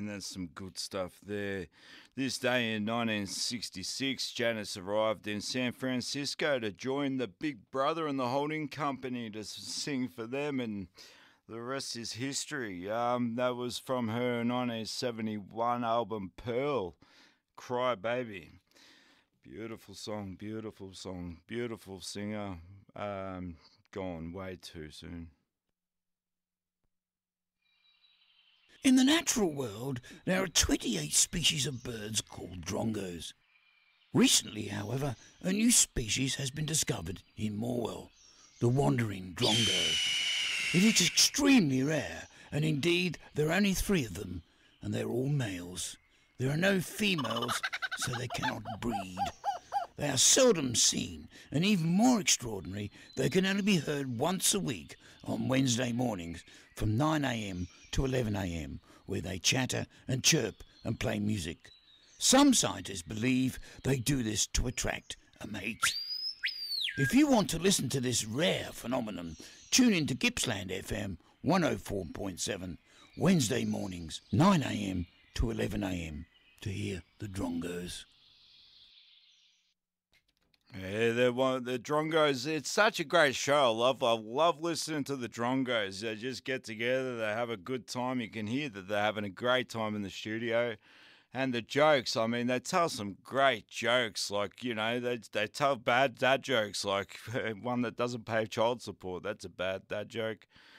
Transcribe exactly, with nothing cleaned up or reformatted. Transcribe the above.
that's some good stuff there. This day in nineteen sixty-six, Janice arrived in San Francisco to join the Big Brother and the Holding Company to s- sing for them, and the rest is history. Um, that was from her nineteen seventy-one album Pearl, Cry Baby. Beautiful song, beautiful song, beautiful singer. Um, gone way too soon. In the natural world, there are twenty-eight species of birds called drongos. Recently, however, a new species has been discovered in Morwell, the wandering drongo. It is extremely rare, and indeed there are only three of them, and they're all males. There are no females, so they cannot breed. They are seldom seen, and even more extraordinary, they can only be heard once a week on Wednesday mornings from nine a m to eleven a m, where they chatter and chirp and play music. Some scientists believe they do this to attract a mate. If you want to listen to this rare phenomenon, tune in to Gippsland F M one oh four point seven, Wednesday mornings, nine a m to eleven a m, to hear the drongos. Yeah, they're one the Drongos. It's such a great show. I love, I love listening to the Drongos. They just get together. They have a good time. You can hear that they're having a great time in the studio, and the jokes. I mean, they tell some great jokes. Like you know, they they tell bad dad jokes. Like one that doesn't pay child support. That's a bad dad joke.